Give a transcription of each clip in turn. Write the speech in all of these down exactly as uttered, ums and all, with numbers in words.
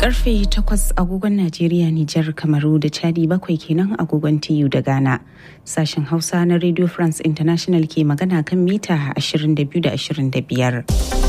Karfe takwas agogon Najeriya, Nijar, Kamaru da Chadi, bakwai kenan agogon T U da Ghana. Sashen Hausa na Radio France International ke magana kan mita ashirin da biyu da ashirin da biyar.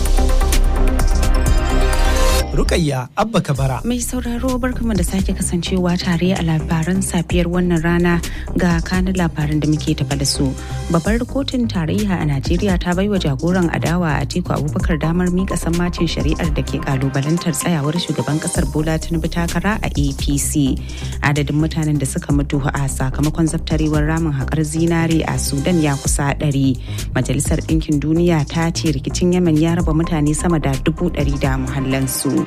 Rukayya Abba Kabara. Mai sauraro barkamu da sake kasancewa tare a labaran safiyar wannan rana ga kanin labaran da muke tafa da su. Babbar kotun tarayya a Najeriya ta baiwa jagoran adawa Atiku Abubakar damar mika sammacin shari'ar da ke kalubalantar tsayawar shugaban kasar Bola Tinubu takara a A P C. Adadin mutanen da suka mutu a sakamakon zaftarewar ramin haƙar zinare a Sudan ya kusa ɗari. Majalisar Ɗinkin Duniya ta ce rikicin Yemen ya raba mutane sama da dubu ɗari da muhallansu.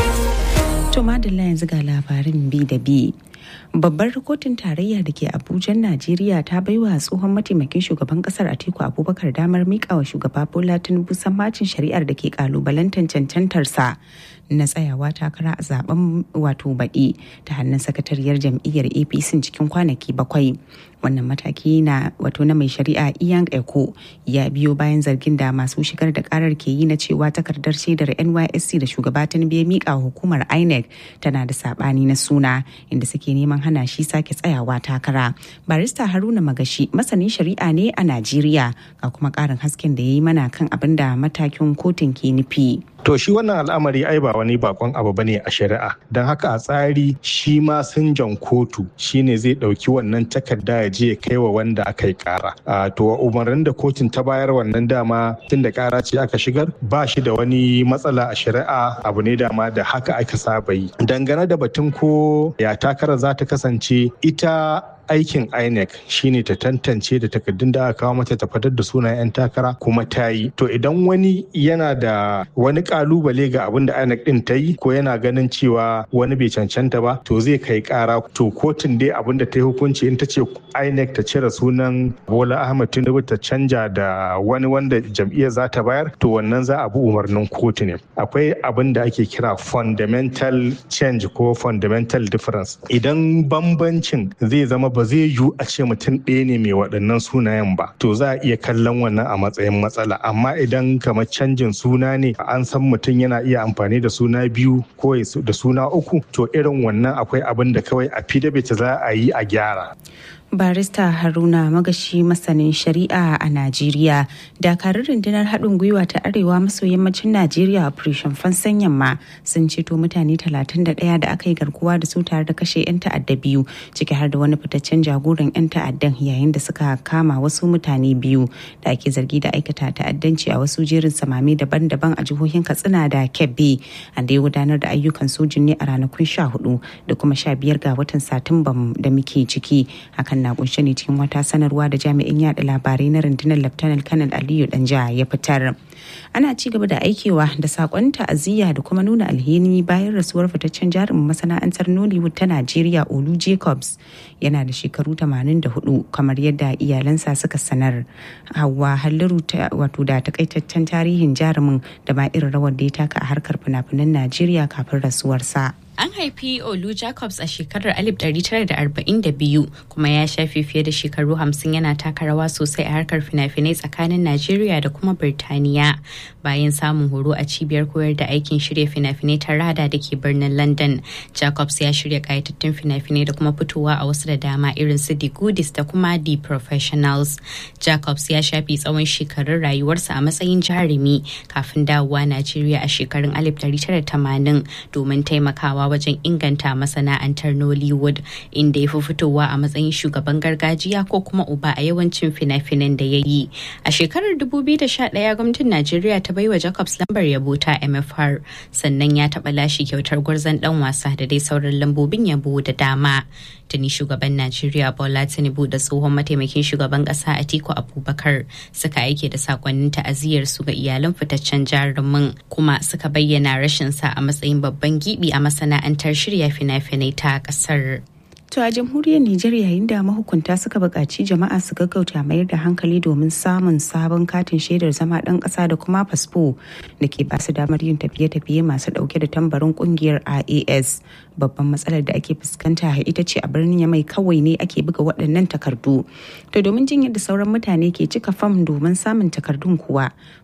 To madalla yanzu ga labarin bi da bi. Babbar kotun tarayya da ke Abuja, Najeriya ta baiwa tsohon mataimakin shugaban kasar Atiku Abubakar damar mika wa shugaba Bola Tinubu sammacin shari'ar da ke kalubalantar cancantarsa na tsayawa takara a zaben wato baɗi ta hannun sakatariyar jam'iyyar A P C cikin kwanaki bakwai. Wannan mataki na wato na mai shari'a Iyan Eko ya biyo bayan zargin da masu shigar da karar ke yi na cewa takardar shaidar N Y S C da shugaba Tinubu ya mika hukumar I N E C tana da sabani na suna, inda suke neman hana shi sake tsayawa takara. Barista Haruna Magashi masanin shari'a ne a Najeriya, ga kuma karin hasken da ya yi mana kan abin da matakin kotun ke nufi. To shi wannan al'amari ai ba wani bakon abu bane a shari'a, don haka a tsari shi ma sinjan kotu shine zai dauki wannan takarda ya je ya kai wa wanda aka yi kara. To umarnin da kotun ta bayar wannan dama tun da kara ce aka shigar ba shi da wani matsala a shari'a, abu ne dama da haka aka saba yi. Dangane da batun ko ya takara za ta kasance, ita aikin I N E C shine ta tantance da takardun da aka kawo mata ta fitar da sunayen 'yan takara kuma ta yi. To idan wani yana da wani kalubale ga abin da I N E C din ta yi ko yana ganin cewa wani bai cancanta ba, to zai kai kara. To kotun dai abin da ta yi hukunci in ta ce I N E C ta cire sunan Bola Ahmed Tinubu ta canja da wani wanda jam'iyyar za ta bayar, to wannan za a bi umarnin kotu ne. Akwai abin da ake kira fundamental change ko fundamental difference. Idan bambancin zai zama ba zai yiwu a ce mutum ɗaya ne mai waɗannan sunayen ba, to za a iya kallon wannan a matsayin matsala. Amma idan kamar canjin suna ne, an san mutum yana iya amfani da suna biyu ko da suna uku, to irin wannan akwai abin da kawai a fidabit za a yi a gyara. Barista Haruna Magashi masanin shari'a a Najeriya. Dakarun rundunar haɗin gwiwa ta arewa maso yammacin Najeriya Operation Fansan Yamma sun ceto mutane talatin da ɗaya da aka yi garkuwa da su tare da kashe 'yan ta'adda biyu, ciki har da wani fitaccen jagoran 'yan ta'addan, yayin da suka kama wasu mutane biyu da ake zargi da aikata ta'addanci a wasu jerin samame daban-daban a jihohin Katsina da Kebbi. An da ya gudanar da ayyukan sojin ne a ranakun sha hudu da kuma sha biyar ga watan Satumba da muke ciki. Hakan na kunshe ne cikin wata sanarwa da jami'in yada labarai na rundunar Laftanar Kanal Aliyu Danja ya fitar. Ana ci gaba da aikewa da sakon ta'aziyya da kuma nuna alheri bayan rasuwar fitaccen jarumin masana'antar Nollywood ta Najeriya Olu Jacobs. Yana da shekaru tamanin da hudu kamar yadda iyalansa suka sanar. Hauwa Halliru wato da takaitaccen tarihin jarumin da ma irin rawar da ya taka a harkar fina-finan Najeriya kafin rasuwarsa. An haifi Olu Jacobs a shekarar alif ɗari tara da arba'in da biyu kuma ya shafe fiye da shekaru hamsin yana taka rawa sosai a harkar fina-finai tsakanin Najeriya da kuma Birtaniya. Bayan samun horo a cibiyar koyar da aikin shirya fina-finai ta Rada da ke birnin London, Jacobs ya shirya kayatattun fina-finai da kuma fitowa a wasu da dama irin su The Goodies da kuma The Professionals. Jacobs ya shafe tsawon shekarun rayuwarsa a matsayin jarumi kafin dawowa Najeriya a shekarun alif ɗari tara da tamanin domin taimakawa wajen inganta masana'antar Nollywood, inda ya fi fitowa a matsayin shugaban gargajiya ko kuma uba a yawancin fina-finan da ya yi. A shekarar dubu biyu da sha ɗaya gwamnatin Najeriya ta baiwa Jacobs lambar yabo ta M F R, sannan ya taɓa lashe kyautar gwarzon ɗan wasa da dai sauran lambobin yabo da dama. Tuni shugaban Najeriya Bola Tinubu da tsohon mataimakin shugaban ƙasa Atiku Abubakar suka aike da sakonnin ta'aziyyar su ga iyalan fitaccen jarumin, kuma suka bayyana rashin sa a matsayin babban gibi a masana'antar shirya fina-finai ta ƙasar. To a jamhuriyar Nijar, yayin da mahukunta suka buƙaci jama'a su gaggauta mayar da hankali domin samun sabon katin shaidar zama ɗan ƙasa da kuma fasfo da ke ba su damar yin tafiye-tafiye masu ɗauke da tambarin ƙungiyar I A S. Babban matsalar da ake fuskanta ita ce a birnin Yamai kawai ne ake buga waɗannan takardu. To domin jin yadda sauran mutane ke cika fam domin samun takardun kuwa,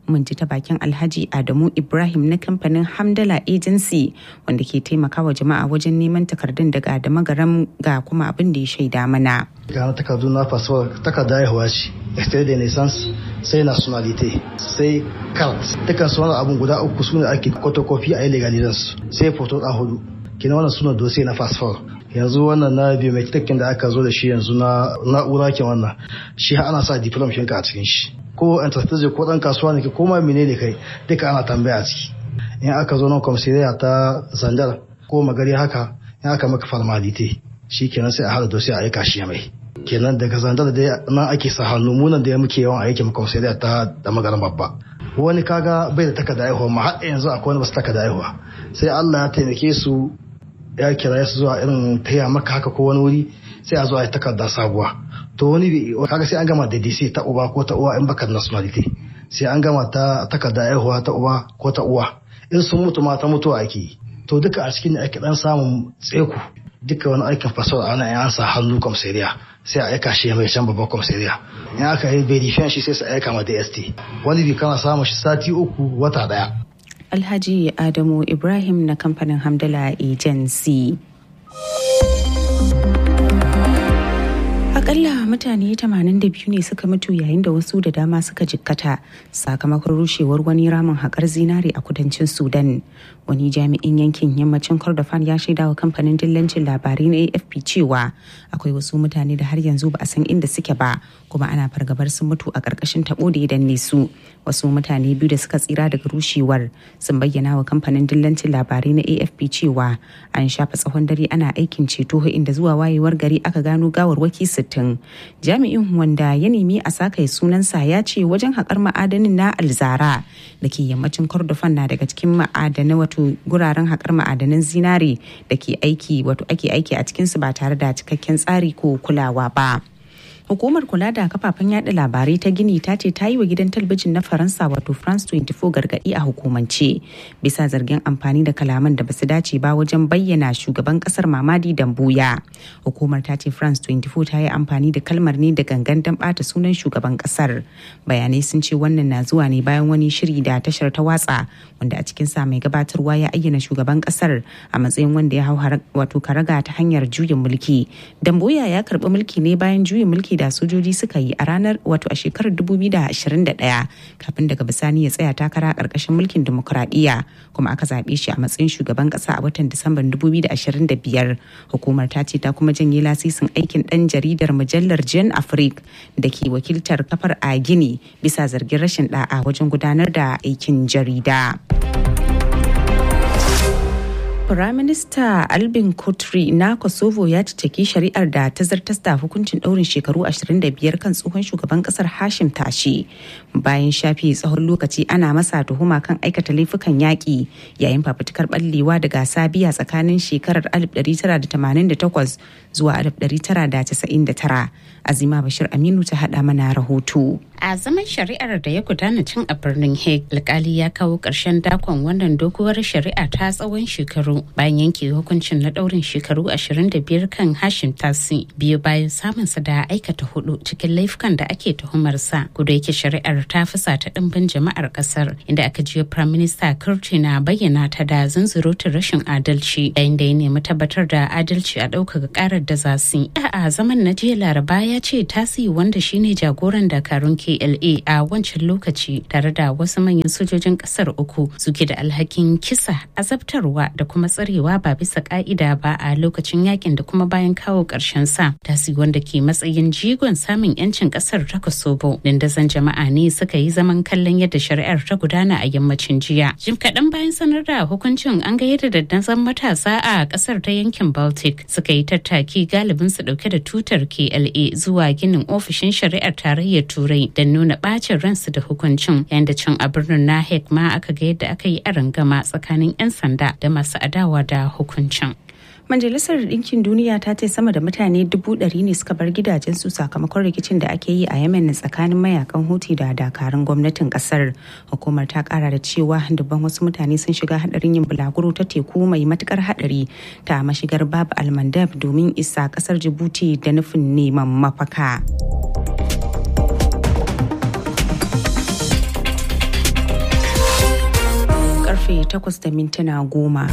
mun ji ta bakin Alhaji Adamu Ibrahim na kamfanin Hamdala Agency wanda ke taimakawa jama'a wajen neman takardun daga da magaram ga kuma abin da ya shaida mana. Ga takardu na fasfo takarda haihuwa ce, extrait de naissance, sai nationalité, sai carte. Dukkan su wannan abun guda uku sune ake photocopy a legalizan su. Sai photo da hudu. Kina wannan suna dossier na fasfo. Yanzu wannan na biometric da aka zo da shi yanzu na na'ura ke wannan. Shi ana sa diploma ɗinka a cikin shi. Ko entreprise ko dan kasuwa ne ko ma menene kai duka ana tambaya a ciki. In aka zo nan commissariat ta Zandar ko magari haka in aka maka formality shi kenan sai a hada dossier a aika shi mai. Kenan daga Zandar da nan ake sa hannu munan da muke yawan aiki mu commissariat ta da magaran babba. Wani kaga bai da takarda haihuwa ma har yanzu akwai wani basu takarda haihuwa. Sai Allah ya taimake su ya kira su zuwa irin taya maka haka ko wani wuri sai a zo a yi takarda sabuwa. To wani kaga sai an gama da D C ta uba ko ta uwa in baka nationality sai an gama ta takarda haihuwa ta uba ko ta uwa in sun mutu ma ta mutuwa ake. To duka a cikin ake dan samun tseku duka wani aikin fasawar ana yan sa hannu komisariya sai a aika shi mai can babban komisariya in aka yi verification shi sai su aika ma D S T wani bi kana samun shi sati uku wata daya. Alhaji Adamu Ibrahim na kamfanin Hamdala Agency. Akalla mutane tamanin da biyu ne suka mutu yayin da wasu da dama suka jikkata sakamakon rushewar wani ramin haƙar zinare a kudancin Sudan. Wani jami'in yankin yammacin Kordofan ya shaida wa kamfanin dillancin labarai na A F P cewa akwai wasu mutane da har yanzu ba a san inda suke ba kuma ana fargabar sun mutu a ƙarƙashin taɓo da ya danne su. Wasu mutane biyu da suka tsira daga rushewar sun bayyana wa kamfanin dillancin labarai na A F P cewa an shafa tsawon dare ana aikin ceto inda zuwa wayewar gari aka gano gawarwaki sittin. Jami'in wanda ya nemi a saka sunansa ya ce wajen haƙar ma'adanin na Alzara da ke yammacin Kordofan na daga cikin ma'adanai wato guraren haƙar ma'adanan zinare da ke aiki wato ake aiki a cikinsu ba tare da cikakken tsari ko kulawa ba. Hukumar kula da kafafen yada labarai ta Gini ta ce ta yi wa gidan talabijin na Faransa wato France twenty-four gargadi a hukumance bisa zargin amfani da kalaman da basu dace ba wajen bayyana shugaban kasar Mamadi Dambuya. Hukumar ta ce France twenty-four ta yi amfani da kalmar ne da gangan don bata sunan shugaban kasar. Bayanai sun ce wannan na zuwa ne bayan wani shiri da tashar ta watsa wanda a cikin sa mai gabatarwa ya ayyana shugaban kasar a matsayin wanda ya hau wato karaga ta hanyar juyin mulki. Dambuya ya karbi mulki ne bayan juyin mulki da sojoji suka yi a ranar wato a shekarar dubu biyu da ashirin da ɗaya kafin daga bisani ya tsaya takara ƙarƙashin mulkin demokuraɗiyya kuma aka zaɓe shi a matsayin shugaban ƙasa a watan Disamban dubu biyu da ashirin da biyar. Hukumar ta ce ta kuma janye lasisin aikin ɗan jaridar mujallar Jeune Afrique da ke wakiltar kafar a Gini bisa zargin rashin ɗa'a wajen gudanar da aikin jarida. Firaminista Albin Kotri na Kosovo ya ciceki shari'ar da ta zartas da hukuncin ɗaurin shekaru ashirin da biyar kan tsohon shugaban ƙasar Hashim Tashi bayan shafe tsawon lokaci ana masa tuhuma kan aikata laifukan yaƙi yayin fafutukar ɓallewa daga Sabiya tsakanin shekarar alif ɗari tara da tamanin da takwas zuwa alif ɗari tara da casa'in da tara. Azima Bashir Aminu ta haɗa mana rahoto. A zaman shari'ar da ya gudana cin a birnin Hague, alkali ya kawo ƙarshen dakon wannan doguwar shari'a ta tsawon shekaru bayan yanke hukuncin na ɗaurin shekaru ashirin da biyar kan Hashim Tasi biyu bayan samunsa da aikata hudu cikin laifukan da ake tuhumarsa. Kuda yake shari'ar ta fusata ɗimbin jama'ar ƙasar inda aka jiyo Prime Minister Kurti na bayyana ta da zunzurutun rashin adalci yayin da ya nemi tabbatar da adalci a ɗaukaka ƙarar da za su yi. A zaman na jiya Laraba ya ce Tasi wanda shine jagoran dakarun K L A a wancan lokaci tare da wasu manyan sojojin kasar uku suke da alhakin kisa, azabtarwa da kuma tsarewa ba bisa ka'ida ba a lokacin yakin da kuma bayan kawo karshen sa. Tasi wanda ke matsayin jigon samun yancin kasar ta Kosovo. Dandazon jama'a ne suka yi zaman kallon yadda shari'ar ta gudana a yammacin jiya. Jim kaɗan bayan sanar da hukuncin an ga yadda dandazon matasa a kasar ta yankin Baltic suka yi tattaki galibin su dauke da tutar K L A zuwa ginin ofishin shari'ar tarayyar Turai don nuna bacin ransu da hukuncin, yayin da cin a birnin na Hague ma aka ga yadda aka yi arangama tsakanin 'yan sanda da masu adawa da hukuncin. Majalisar Ɗinkin Duniya ta ce sama da mutane dubu ɗari ne suka bar gidajensu sakamakon rikicin da ake yi a Yemen tsakanin mayakan Houthi da dakarun gwamnatin ƙasar. Hukumar ta ƙara da cewa dubban wasu mutane sun shiga haɗarin yin bulaguro ta teku mai matukar haɗari ta mashigar Bab al-Mandab domin isa ƙasar Djibouti da nufin neman mafaka. karfe takwas da mintuna goma.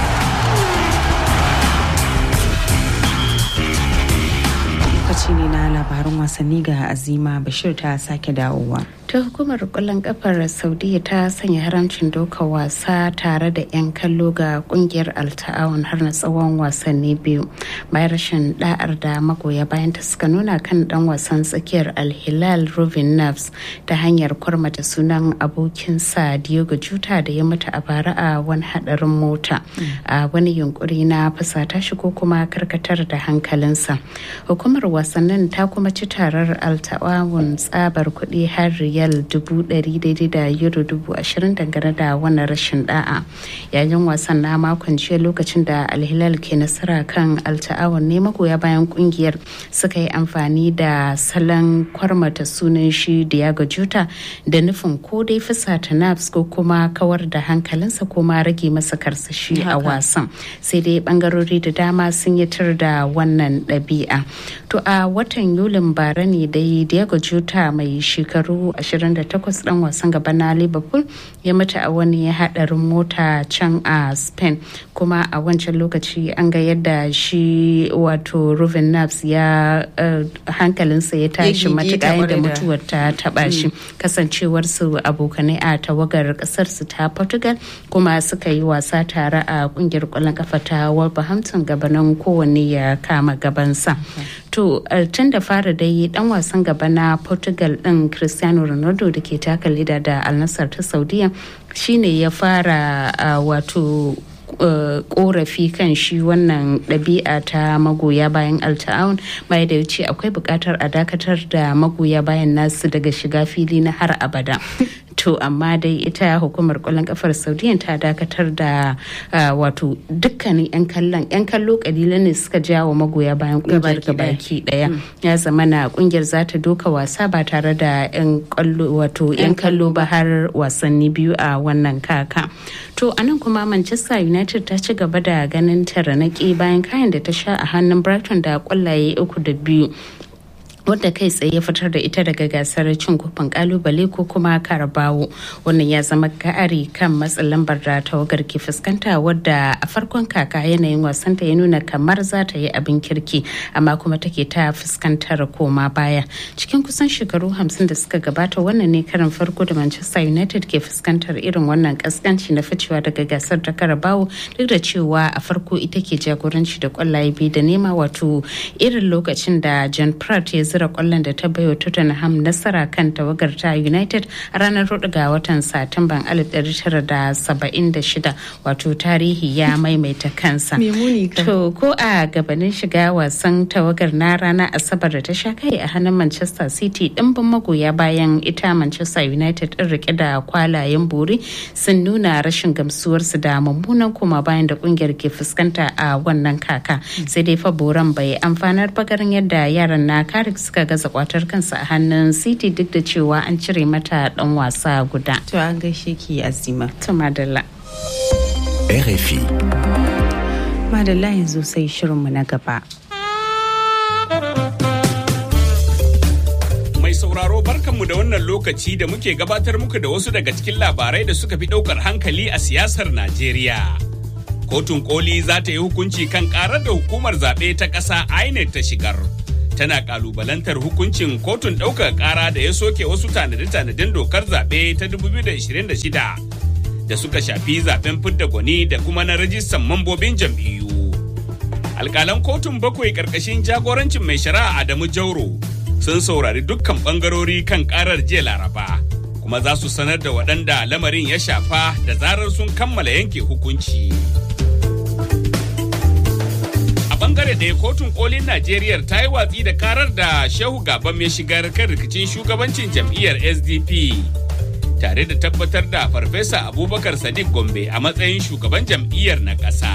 Lokaci ne na labarin wasanni ga Azima Bashir ta sake dawowa. ta hukumar kwallon kafar Saudiya ta sanya haramcin doka wasa tare da 'yan kallo ga kungiyar Al-Ta'awun har na tsawon wasanni biyu bayan rashin da'ar da magoya bayan ta suka nuna kan dan wasan tsakiyar Al-Hilal Ruben Neves ta hanyar kwarmata sunan abokinsa Diogo Jota da ya mutu a bara a wani hadarin mota a wani yunkuri na fusata shi ko kuma karkatar da hankalinsa. Hukumar wasannin ta kuma ci tarar Al-Ta'awun tsabar kuɗi har riyal dubu ɗari daidai da euro dubu ashirin dangane da wannan rashin da'a. Yayin wasan na makon jiya lokacin da Al-Hilal ke nasara kan Al-Ta'awun ne magoya bayan kungiyar suka yi amfani da salon kwarmata sunan shi Diogo Jota da nufin ko dai fusata Neves ko kuma kawar da hankalinsa ko ma rage masa karsashi a wasan. Sai dai bangarori da dama sun yi tar da wannan ɗabi'a. To a watan Yulin bara ne dai Diogo Jota mai shekaru ashirin da takwas dan wasan gaba na Liverpool ya mutu a wani hadarin mota can a Spain, kuma a wancan lokaci an ga yadda shi wato Ruben Neves ya uh, hankalinsa ya tashi matuƙa da mutuwar ta taba shi kasancewar su abokanai a tawagar kasar su ta Portugal kuma suka yi wasa tare a kungiyar kwallon kafa ta Wolverhampton gabanin kowanne ya kama gabansa. To tun da fara dai dan wasan gaba na Portugal din Cristiano Ronaldo da ke taka leda da Al Nassr ta Saudiya shine ya fara uh, wato korafi kan shi wannan ɗabi'a ta magoya bayan Al-Ta'awun bai da wuce akwai buƙatar a dakatar da magoya bayan nasu daga shiga fili na har abada. To amma dai ita hukumar kwallon kafar Saudiya ta dakatar da wato dukkanin 'yan kallon 'yan kallo kalilan ne suka jawo magoya bayan kungiyar gabaki daya. Ya zama na kungiyar za ta doka wasa ba tare da 'yan kallo wato 'yan kallo ba har wasanni biyu a wannan kaka. To anan kuma Manchester United ta ci gaba da ganin taranaki bayan kayan da ta sha a hannun Brighton da kwallaye uku da biyu. wadda kai tsaye ya fitar da ita daga gasar cin kofin kalubale ko kuma karabawo. Wannan ya zama ka'ari kan matsin lambar da tawagar ke fuskanta, wadda a farkon kaka yanayin wasanta ya nuna kamar za ta yi abin kirki amma kuma take ta fuskantar koma baya. Cikin kusan shekaru hamsin da suka gabata wannan ne karin farko da Manchester United ke fuskantar irin wannan kaskanci na ficewa daga gasar ta karabawo, duk da cewa a farko ita ke jagoranci da kwallaye biyu da nema, wato irin lokacin da John Pratt ya zira kwallon da ta baiwa Tottenham nasara kan tawagar ta United a ranar hudu ga watan Satumban alif ɗari tara da saba'in da shida, wato tarihi ya maimaita kansa. To ko a gabanin shiga wasan tawagar na ranar Asabar da ta sha kai a hannun Manchester City, dimbin magoya bayan ita Manchester United din rike da kwalayen buri sun nuna rashin gamsuwarsu da mummunan koma bayan da kungiyar ke fuskanta a wannan kaka. Sai dai fa boran bai amfanar bagarin yadda yaran na Carrick suka gaza kwatar kansa a hannun City duk da cewa an cire mata dan wasa guda. To an gaishe ki Azima. To madalla. R F I. Madalla yanzu sai shirinmu na gaba. Mai sauraro barkanmu da wannan lokaci da muke gabatar muku da wasu daga cikin labarai da suka fi daukar hankali a siyasar Najeriya. Kotun koli za ta yi hukunci kan karar da hukumar zaɓe ta ƙasa I N E C ta shigar. Tana kalubalantar hukuncin kotun ɗaukar ƙara da ya soke wasu tanade-tanaden dokar zaɓe ta dubu biyu da ashirin da shida da suka shafi zaɓen fidda gwani da kuma na rajistan mambobin jam'iyyu. Alƙalan kotun bakwai ƙarƙashin jagorancin mai shari'a Adamu Jauro sun saurari dukkan ɓangarori kan ƙarar jiya Laraba, kuma za su sanar da waɗanda lamarin ya shafa da zarar sun kammala yanke hukunci. Bangare ɗaya, kotun kolin Najeriya ta yi watsi da karar da Shehu Gabam ya shigar kan rikicin shugabancin jam'iyyar S D P, tare da tabbatar da Farfesa Abubakar Sadiq Gombe a matsayin shugaban jam'iyyar na ƙasa.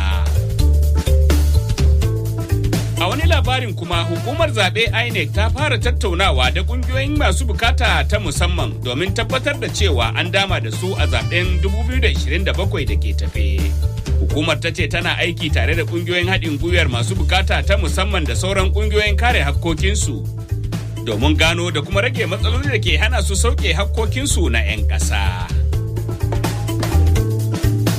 A wani labarin kuma, hukumar zaɓe I N E C ta fara tattaunawa da ƙungiyoyin masu bukata ta musamman domin tabbatar da cewa an dama da su a zaɓen dubu biyu da ashirin da bakwai da ke tafe. Hukumar ta ce tana aiki tare da kungiyoyin haɗin gwiwar masu bukata ta musamman da sauran kungiyoyin kare hakkokinsu domin gano da kuma rage matsaloli da ke hana su sauke hakkokinsu na 'yan ƙasa.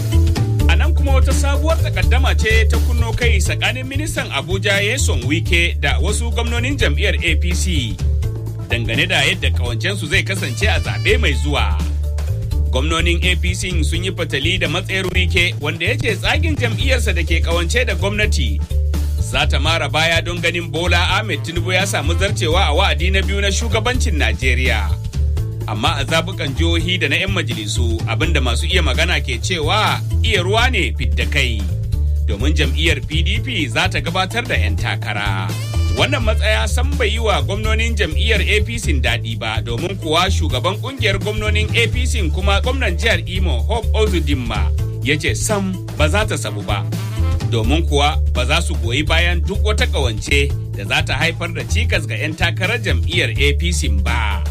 wata sabuwar takaddama ce ta kunno kai tsakanin ministan Abuja Nyesom Wike da wasu gwamnonin jam'iyyar A P C dangane da yadda kawancensu zai kasance a zaɓe mai zuwa. Gwamnonin A P C sun yi fatali da matsayar Wike wanda ya ce tsagin jam'iyyarsa da ke kawance da gwamnati za ta mara baya don ganin Bola Ahmed Tinubu ya samu zarcewa a wa'adi na biyu na shugabancin Najeriya. Amma a zabukan jihohi da na 'yan majalisu abinda masu iya magana ke cewa iya ruwa ne fidda kai domin jam'iyyar P D P za ta gabatar da 'yan takara. Wannan matsaya san bai yi wa gwamnonin jam'iyyar A P C daɗi ba domin kuwa shugaban kungiyar gwamnonin A P C kuma gwamnan jihar Imo Hope Uzodinma ya ce sam ba za ta sabu ba. Domin kuwa ba za su goyi bayan duk wata ƙawance da za ta haifar da cikas ga 'yan takarar jam'iyyar A P C ba.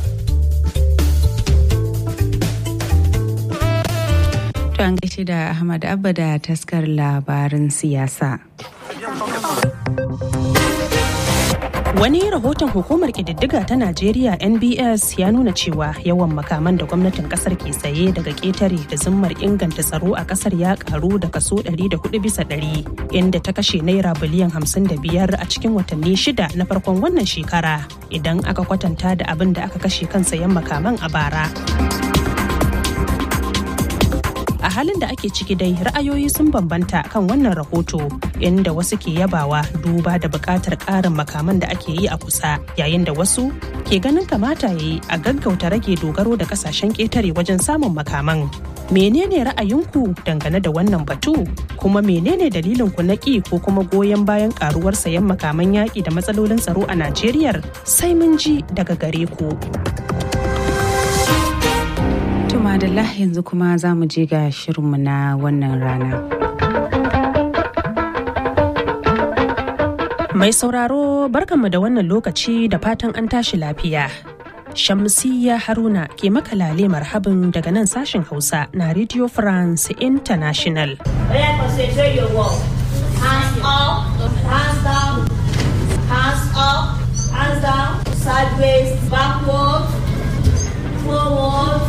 An gaishe da Ahmad Abba da taskar labarin siyasa. Wani rahoton hukumar ƙididdiga ta Najeriya N B S ya nuna cewa yawan makaman da gwamnatin kasar ke saye daga ƙetare da zummar inganta tsaro a kasar ya karu da kaso ɗari da hudu bisa ɗari, inda ta kashe naira biliyan hamsin da biyar a cikin watanni shida na farkon wannan shekara idan aka kwatanta da abin da aka kashe kan sayan makaman a bara. A halin da ake ciki dai ra'ayoyi sun bambanta kan wannan rahoto inda wasu ke yabawa duba da buƙatar ƙarin makaman da ake yi a kusa yayin da wasu ke ganin kamata ya yi a gaggauta rage dogaro da ƙasashen ƙetare wajen samun makaman. Menene ra'ayinku dangane da wannan batu? Kuma menene dalilinku na ƙi ko kuma goyon bayan ƙaruwar sayan makaman yaƙi da matsalolin tsaro a Najeriya? Sai mun ji daga gare ku. Madalla yanzu kuma za mu je ga shirinmu na wannan rana. Mai sauraro barkanmu da wannan lokaci da fatan an tashi lafiya. Shamsiyya Haruna ke makalale marhabin daga nan sashen Hausa na Radio France International. Hands up, hands down, hands up, hands down, sideways, backward, forward.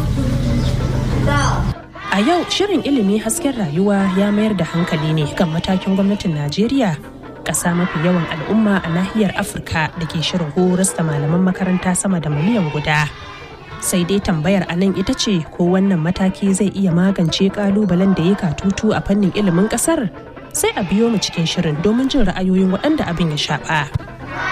A yau shirin ilimi hasken rayuwa ya mayar da hankali ne kan matakin gwamnatin Najeriya, ƙasa mafi yawan al'umma a nahiyar Afirka da ke shirin horas da malaman makaranta sama da miliyan guda. Sai dai tambayar a nan ita ce ko wannan mataki zai iya magance ƙalubalen da ya katutu a fannin ilimin ƙasar? Sai a biyo mu cikin shirin domin jin ra'ayoyin waɗanda abin ya shafa.